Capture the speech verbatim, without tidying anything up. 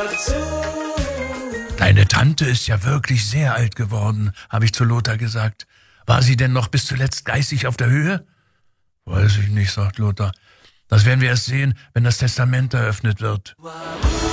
Deine Tante ist ja wirklich sehr alt geworden, habe ich zu Lothar gesagt. War sie denn noch bis zuletzt geistig auf der Höhe? Weiß ich nicht, sagt Lothar. Das werden wir erst sehen, wenn das Testament eröffnet wird.